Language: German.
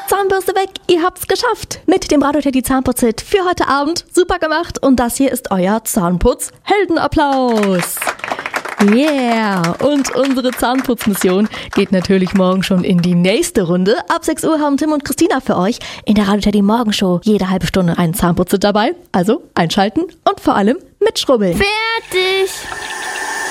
Zahnbürste weg, ihr habt's geschafft. Mit dem Radio Teddy Zahnputz-Hit für heute Abend. Super gemacht. Und das hier ist euer Zahnputz-Heldenapplaus. Yeah! Und unsere Zahnputzmission geht natürlich morgen schon in die nächste Runde. Ab 6 Uhr haben Tim und Christina für euch in der Radio Teddy Morgenshow jede halbe Stunde einen Zahnputzer dabei. Also einschalten und vor allem mitschrubbeln. Fertig!